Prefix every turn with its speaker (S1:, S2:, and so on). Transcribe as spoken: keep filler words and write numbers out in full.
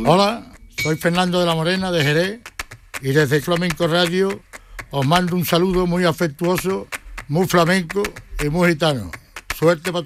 S1: Hola, soy Fernando de la Morena de Jerez y desde Flamenco Radio os mando un saludo muy afectuoso, muy flamenco y muy gitano. Suerte para